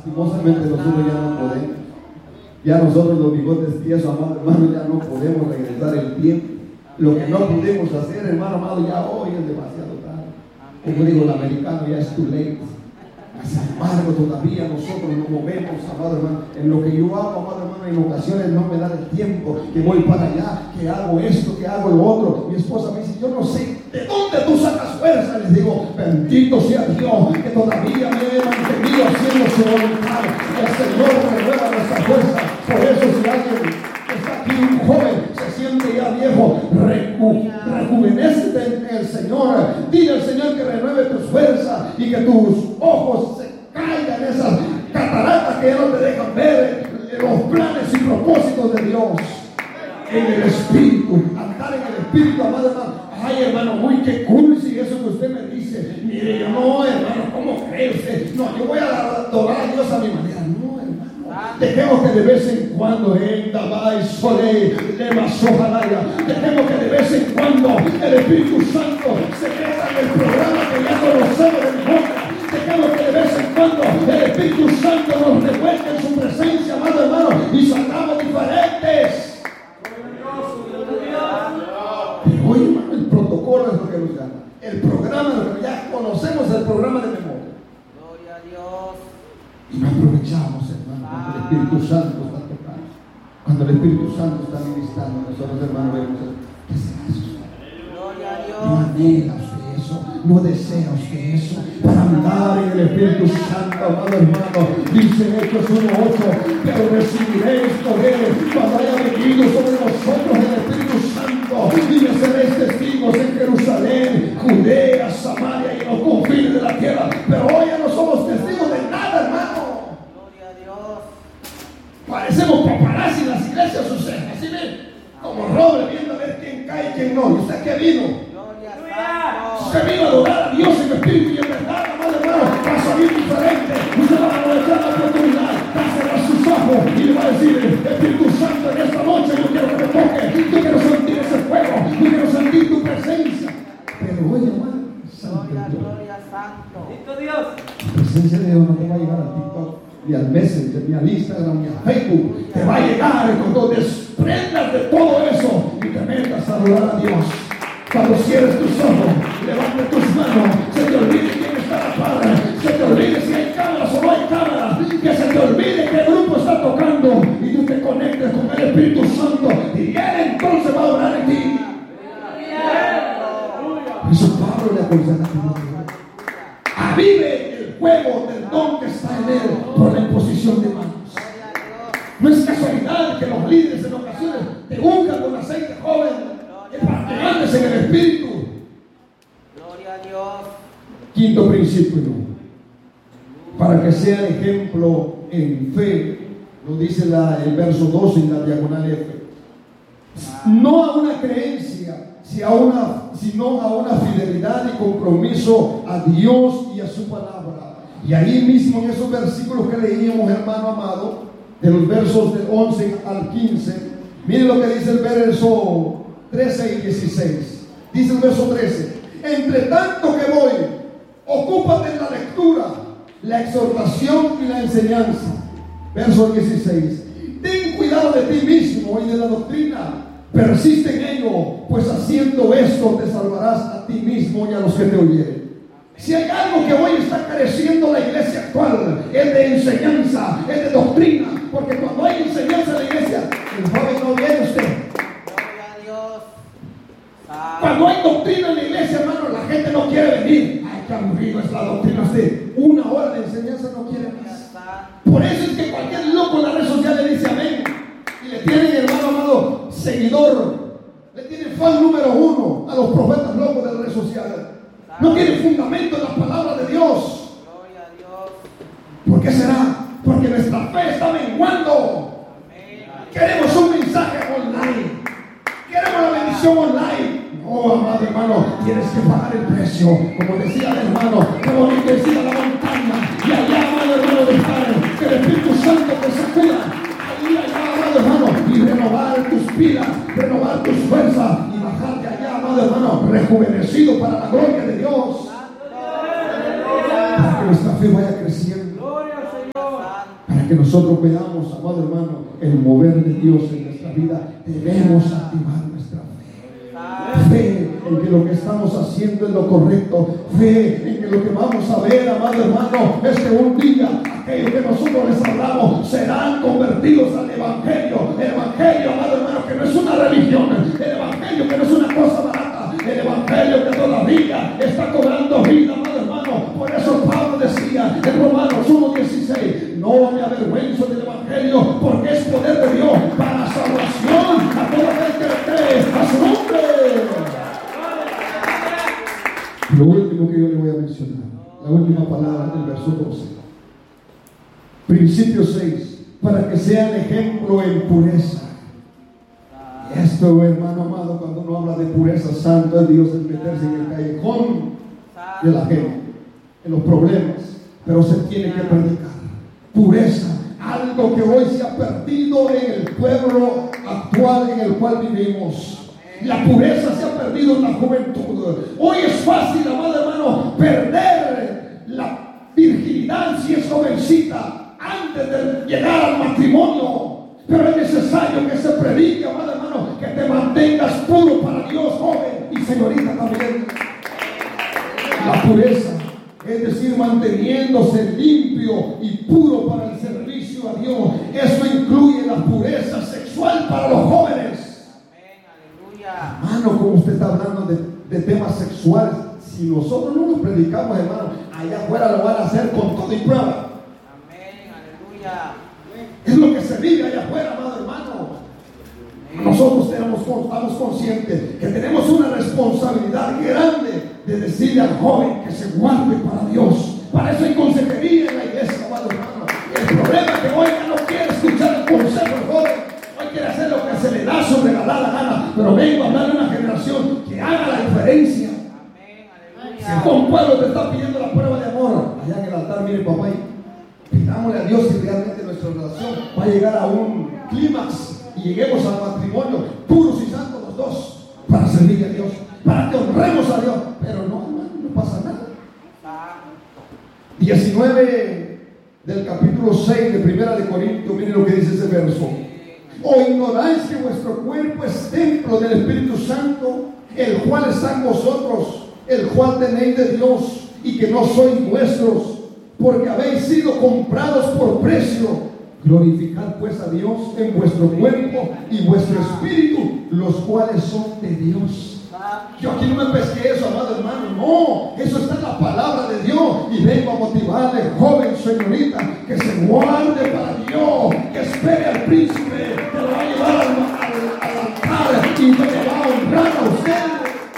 Lastimosamente nosotros ya no podemos. Ya nosotros los bigotes tiesos, amado hermano, ya no podemos regresar el tiempo. Lo que no pudimos hacer, hermano amado, ya hoy es demasiado tarde. Como digo el americano, ya es too late. Sin embargo, todavía nosotros nos movemos, amado hermano, en lo que yo hago, amado hermano, en ocasiones no me da el tiempo, que voy para allá, que hago esto, que hago lo otro. Mi esposa me dice, yo no sé de dónde tú sacas fuerza. Les digo, bendito sea Dios, que todavía me he mantenido haciendo su voluntad. El Señor renueva nuestra fuerza. Por eso si alguien está aquí, un joven, se siente ya viejo, rejuvenécete en el Señor. Dile al Señor que renueve tus fuerzas y que tus ojos se caigan esas cataratas que ya no te dejan ver los planes y propósitos de Dios. En el Espíritu, andar en el Espíritu, amado hermano. Ay, hermano, muy que cursi eso que usted me dice. Mire, yo no, hermano, ¿cómo cree usted? No, yo voy a adorar a Dios a mi manera. No, hermano. Dejemos que de vez en cuando dejemos que de vez en cuando el Espíritu Santo se meta en el programa que ya conocemos de memoria. Dejemos que de vez en cuando el Espíritu Santo nos revuelque en su presencia, amado hermano, y salgamos diferentes. Pero hoy, hermano, el protocolo es lo que nos gana. El programa es lo que ya conocemos, el programa de memoria. Gloria a Dios. Y no aprovechamos, hermano, cuando el Espíritu Santo está tocando. Cuando el Espíritu Santo está ministrando, nosotros, hermano, vemos, ¿qué será eso? Gloria a Dios. No anhela usted eso, no desea usted eso. Para andar en el Espíritu Santo, amado hermano, dice Hechos 1:8, pero recibiréis poder cuando haya venido sobre nosotros el Espíritu Santo, y me seréis testigos en Jerusalén, Judea, Samaria y en los confines de la tierra. Pero hoy ya no somos testigos de nada, hermano. Gloria a Dios. Parecemos paparazzi en las iglesias, así ven, como roble viendo a ver quién cae y quién no. ¿Y usted qué vino? Usted vino a adorar a Dios en espíritu y en verdad, amado hermano. Va a salir diferente. Usted va a aprovechar la oportunidad, va a cerrar sus ojos y le va a decir, Espíritu Santo, en esta noche yo quiero que me toque, yo quiero sentir ese fuego, yo quiero sentir tu presencia. Pero oye, hermano, Gloria, Santo. Dios. la presencia de Dios no te va a llegar al TikTok, ni al Messenger, ni al Instagram, ni al Facebook. Te va a llegar cuando desprendas de todo eso y te metas a adorar a Dios. Cuando cierres tus ojos, levantes tus manos, se te olvide quién está a la par, se te olvide si hay cámaras o no hay cámaras, que se te olvide qué grupo está tocando y tú te conectes con el Espíritu Santo y Él entonces va a obrar en ti. Por eso Pablo le aconseja a Timoteo: avive el fuego del don que está en él por la imposición de manos. No es casualidad que los líderes en ocasiones te unjan con aceite joven para que andes en el Espíritu. Gloria a Dios. Quinto principio, para que sea ejemplo en fe, lo dice el verso 12 en la diagonal F. No a una creencia, sino a una fidelidad y compromiso a Dios y a su palabra. Y ahí mismo en esos versículos que leíamos, hermano amado, de los versos del 11 al 15, miren lo que dice el verso 13 y 16. Dice el verso 13: entre tanto que voy, ocúpate en la lectura, la exhortación y la enseñanza. Verso 16: ten cuidado de ti mismo y de la doctrina, persiste en ello, pues haciendo esto te salvarás a ti mismo y a los que te oyeren. Si hay algo que hoy está careciendo la iglesia actual, es de enseñanza, es de doctrina, porque cuando hay enseñanza en la iglesia, el joven no viene usted. Cuando hay doctrina en la iglesia, hermano, la gente no quiere venir. Ay, qué aburrido es la doctrina. Usted, una hora de enseñanza no quiere más. Por eso es que cualquier loco en la red social le dice amén. Y le tienen, hermano amado, seguidor. Le tienen fan número 1 a los profetas locos de la red social. No tiene fundamento en las palabras de Dios. ¿Por qué será? Porque nuestra fe está menguando. Queremos un mensaje online. Queremos la bendición online. No, amado hermano, tienes que pagar el precio. Como decía el hermano, qué bonito es ir a la montaña y allá, amado hermano, dejar que el Espíritu Santo te sacuda. Ahí allá, amado hermano, y renovar tus pilas, renovar tus fuerzas y bajarte allá, amado hermano, rejuvenecido para la gloria de Dios. Para que nuestra fe vaya creciendo. Gloria al Señor. Para que nosotros veamos, amado hermano, el mover de Dios en nuestra vida, debemos activar nuestra fe. Fe en que lo que estamos haciendo es lo correcto. Fe en que lo que vamos a ver, amado hermano, es que un día aquellos que nosotros les hablamos serán convertidos al Evangelio. El Evangelio, amado hermano, que no es una religión. El Evangelio que no es una cosa barata. El Evangelio que todavía está cobrando vida, amado hermano. Por eso Pablo decía en Romanos 1:16: no me avergüenzo del Evangelio, porque es poder de Dios para salvación a todo aquel que le cree a su nombre. Lo último que yo le voy a mencionar, la última palabra del verso 12. Principio 6: para que sean ejemplo en pureza. Y esto, hermano amado, cuando uno habla de pureza, santo es Dios, es meterse en el callejón de la gente, en los problemas, pero se tiene que predicar pureza, algo que hoy se ha perdido en el pueblo actual en el cual vivimos. La pureza se ha perdido en la juventud. Hoy es fácil, amado hermano, perder la virginidad si es jovencita antes de llegar al matrimonio. Pero es necesario que se predique, amado hermano, que te mantengas puro para Dios, joven y señorita también. La pureza, es decir, manteniéndose limpio y puro para el servicio a Dios. Eso incluye la pureza sexual para los jóvenes. Hermano, como usted está hablando de temas sexuales, si nosotros no lo predicamos, hermano, allá afuera lo van a hacer con todo y prueba. Amén, aleluya. Es lo que se vive allá afuera, amado hermano. Nosotros estamos conscientes que tenemos una responsabilidad grande de decirle al joven que se guarde para Dios. Para eso hay consejería en la iglesia, amado hermano. El problema es que hoy ya no quiere escuchar el consejo del joven. Hoy quiere hacer lo que se le da su regalada gana. Pero vengo a hablar de una generación que haga la diferencia. Si un pueblo te está pidiendo la prueba de amor, allá en el altar, mire papá, pidámosle a Dios si realmente nuestra relación va a llegar a un clímax y lleguemos al matrimonio puros y santos los dos para servir a Dios, para que honremos a Dios. Pero no, hermano, no pasa nada. 19 del capítulo 6 de Primera de Corintios, miren lo que dice ese verso: ¿o ignoráis que vuestro cuerpo es templo del Espíritu Santo, el cual está en vosotros, el cual tenéis de Dios, y que no sois vuestros, porque habéis sido comprados por precio? Glorificad pues a Dios en vuestro cuerpo y vuestro espíritu, los cuales son de Dios. Yo aquí no me pesqué eso, amado hermano. No, eso está en la palabra de Dios. Y vengo a motivarle, joven, señorita, que se guarde para Dios, que espere al príncipe que lo va a llevar al altar y que le va a honrar a usted.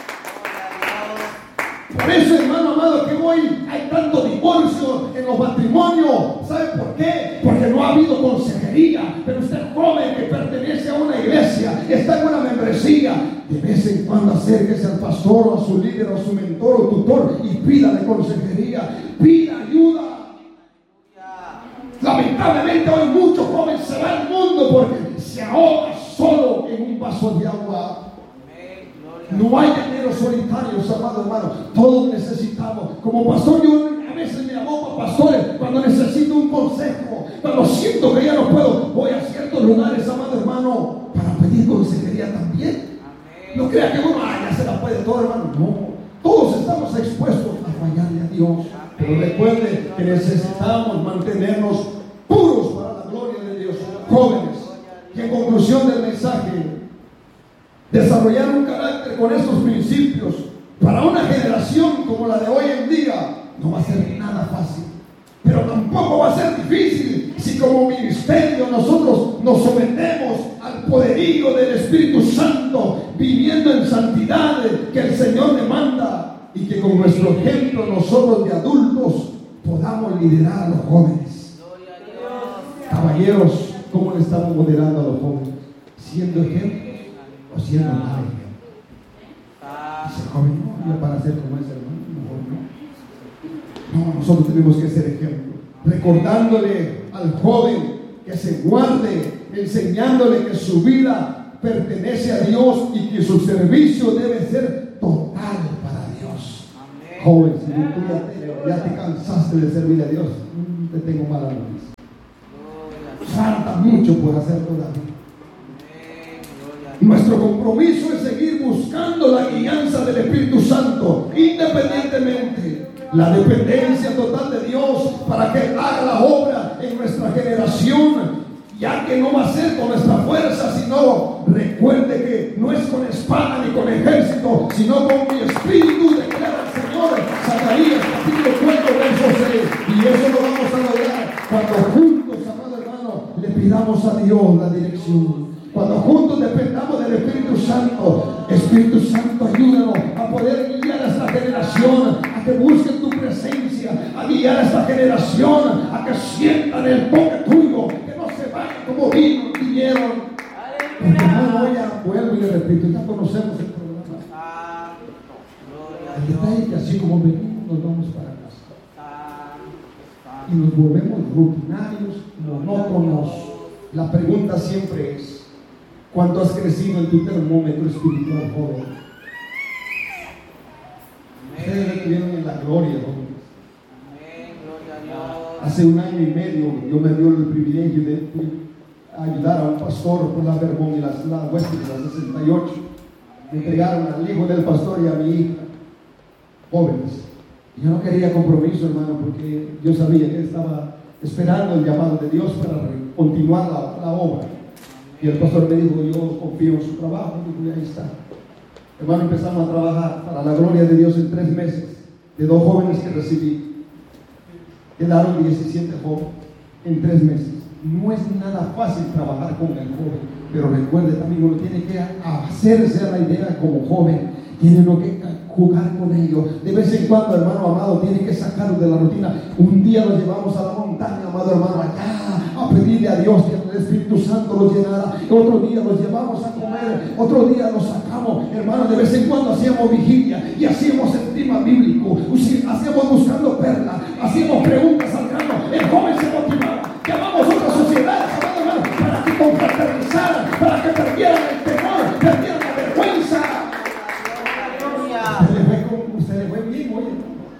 Por eso, hermano amado, que hoy hay tanto divorcio en los matrimonios. ¿Sabe por qué? Porque no ha habido consejería. Pero usted, joven, que pertenece a una iglesia, está en una membresía, de vez en cuando acérquese al pastor o a su líder o a su mentor o tutor y pídale consejería, pida ayuda. Lamentablemente hoy muchos jóvenes se van al mundo porque se ahoga solo en un vaso de agua. No hay llaneros solitarios, amado hermano. Todos necesitamos. Como pastor, yo a veces me aboco a pastores cuando necesito un consejo, cuando siento que ya no puedo. Voy a ciertos lugares, amado hermano, para pedir consejería también. No crea que uno ya se la puede todo, hermano. No, todos estamos expuestos a fallarle a Dios. Pero recuerde que necesitamos mantenernos puros para la gloria de Dios. Jóvenes, y en conclusión del mensaje, desarrollar un carácter con estos principios para una generación como la de hoy en día no va a ser nada fácil, pero tampoco va a ser difícil si como ministerio nosotros nos sometemos al poderío del Espíritu Santo, viviendo en santidad que el Señor demanda, y que con nuestro ejemplo nosotros de adultos podamos liderar a los jóvenes. Caballeros, ¿cómo le estamos moderando a los jóvenes? ¿Siendo ejemplo o siendo mal ejemplo? Dice joven, no, para ser como ese hermano, no, nosotros tenemos que ser ejemplo, recordándole al joven que se guarde, enseñándole que su vida pertenece a Dios y que su servicio debe ser total para Dios. Amén. Joven, si tú ya te cansaste de servir a Dios, te tengo mala noticia. mucho por hacer todavía. Nuestro compromiso es seguir buscando la guianza del Espíritu Santo, independientemente, la dependencia total de Dios para que haga la obra en nuestra generación, ya que no va a ser con nuestra fuerza, sino recuerde que no es con espada ni con ejército, sino con mi espíritu, declara el Señor. Zacarías capítulo 4 verso 6. Y eso lo vamos a lograr cuando juntos, amado hermano, le pidamos a Dios la dirección. Cuando juntos dependamos del Espíritu Santo. Espíritu Santo, ayúdanos a poder guiar a esta generación, a que busquen tu presencia, a guiar a esta generación, a que sientan el toque tuyo, que no se vayan como vinieron. Porque hermano, ya vuelvo y le repito, ya conocemos el programa. El detalle es que así como venimos, nos vamos para casa. Y nos volvemos rutinarios, monótonos. La pregunta siempre es: ¿cuánto has crecido en tu termómetro espiritual, joven? Ustedes estuvieron en la gloria, joven. Hace 1 año y medio yo me dio el privilegio de ayudar a un pastor por la Vermont y la West de la 68. Me entregaron al hijo del pastor y a mi hija, jóvenes. Yo no quería compromiso, hermano, porque yo sabía que él estaba esperando el llamado de Dios para continuar la obra. Y el pastor me dijo: yo confío en su trabajo. Y ahí está. Hermano, empezamos a trabajar para la gloria de Dios en 3 meses. De 2 jóvenes que recibí, quedaron 17 jóvenes en 3 meses. No es nada fácil trabajar con el joven, pero recuerde también, uno tiene que hacerse a la idea como joven. Tiene uno que jugar con ellos. De vez en cuando, hermano amado, tiene que sacarlos de la rutina. Un día los llevamos a la montaña, amado hermano, allá a pedirle a Dios que el Espíritu Santo los llenara. Otro día los llevamos a comer, otro día los sacamos. Hermano, de vez en cuando hacíamos vigilia y hacíamos el tema bíblico, hacíamos buscando perlas, hacíamos preguntas al grano. El joven se motivaba. Llamamos otras sociedades, amado hermano, para que confraternizaran, para que perdieran el temor, perdieran la vergüenza. Usted le fue bien, oye.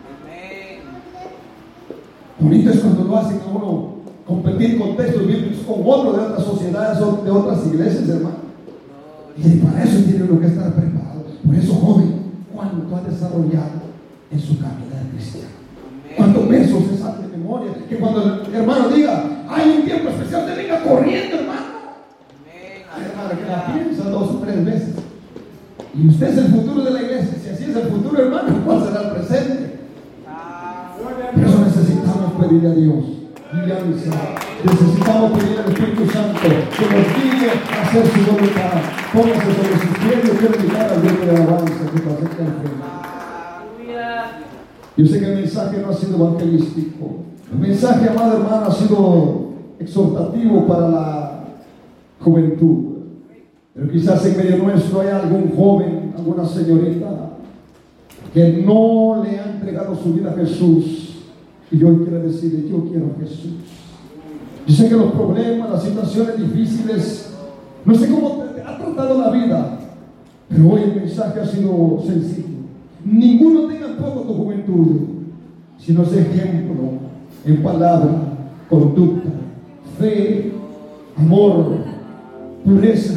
Bonito es cuando lo hacen a uno competir con textos bíblicos con otros de otras sociedades o de otras iglesias, hermano. Y para eso tiene uno que estar preparado. Por eso, joven, ¿cuánto ha desarrollado en su caminar cristiano? ¿Cuántos versos se saben de memoria? Que cuando el hermano diga: hay un tiempo especial, te venga corriendo, hermano. Ay, hermano, que la piensa 2 o 3 veces. Y usted es el futuro de la iglesia. Si así es el futuro, hermano, ¿cuál será el presente? Por eso necesitamos pedirle a Dios guianza. Necesitamos pedirle al Espíritu Santo que nos guíe a hacer su voluntad. Póngase sobre sus pies. Yo quiero invitar al grupo de alabanza que pase aquí al frente. Yo sé que el mensaje no ha sido evangelístico. El mensaje, amado hermano, ha sido exhortativo para la juventud. Pero quizás en medio nuestro hay algún joven, alguna señorita que no le ha entregado su vida a Jesús. Y yo quiero decirle: yo quiero a Jesús. Yo sé que los problemas, las situaciones difíciles, no sé cómo te ha tratado la vida, pero hoy el mensaje ha sido sencillo. Ninguno tenga en poco tu juventud, sino es ejemplo en palabra, conducta, fe, amor, pureza.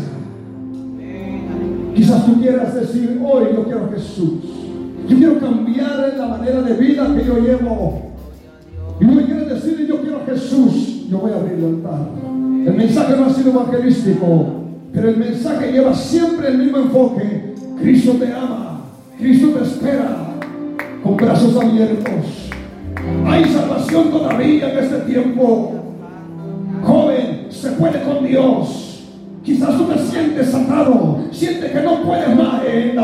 Quizás tú quieras decir: hoy yo quiero a Jesús. Yo quiero cambiar la manera de vida que yo llevo. Y hoy quiero decirle: yo quiero a Jesús. Yo voy a abrir el altar. El mensaje no ha sido evangelístico, pero el mensaje lleva siempre el mismo enfoque. Cristo te ama. Cristo te espera con brazos abiertos. Hay salvación todavía en este tiempo. Joven, se puede con Dios. Quizás tú te sientes atado, sientes que no puedes más.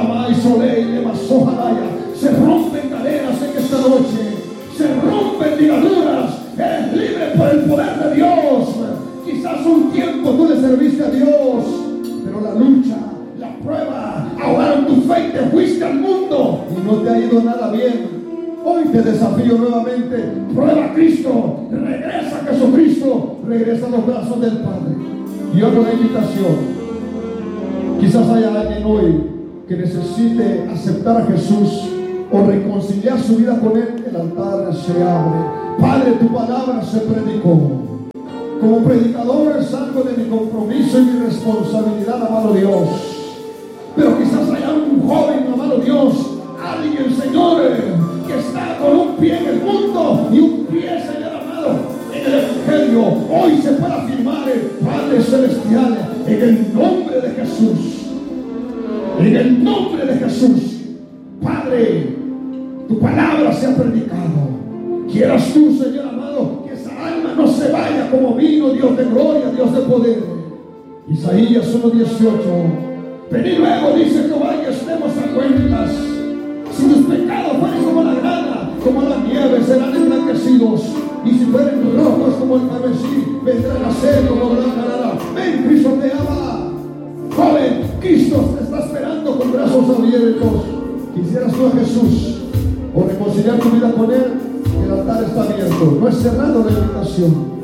Se rompen cadenas en esta noche, se rompen ligaduras. Eres libre por el poder de Dios. Quizás un tiempo tú le serviste a Dios, pero la lucha, la prueba, ahogaron tu fe y te fuiste al mundo y no te ha ido nada bien. Hoy te desafío nuevamente: prueba a Cristo, regresa a Jesucristo, regresa a los brazos del Padre. Y hago la invitación. Quizás haya alguien hoy que necesite aceptar a Jesús o reconciliar su vida con Él. El altar se abre. Padre, tu palabra se predicó. Como predicador salgo de mi compromiso y mi responsabilidad, amado Dios. Pero quizás haya un joven, amado Dios, alguien, Señor, que está con un pie en el mundo y un pie, Señor amado, en el Evangelio. Hoy se puede afirmar, Padre Celestial, en el nombre de Jesús. En el nombre de Jesús, Padre, tu palabra sea predicado. Quieras tú, Señor amado, que esa alma no se vaya como vino, Dios de gloria, Dios de poder. Isaías 1:18. Venid luego, dice Jehová, y estemos a cuentas. Si tus pecados fueren como la grana, como la nieve, serán emblanquecidos. Y si fueren rojos como el carmesí, vendrán a ser como blanca lana. Ven, Cristo te ama. Joven, Cristo te está esperando con brazos abiertos. Quisieras tú a Jesús o reconciliar tu vida con Él, el altar está abierto. No es cerrado la invitación.